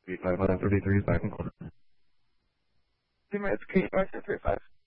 35 on 33 second quarter. It's Kate 5235.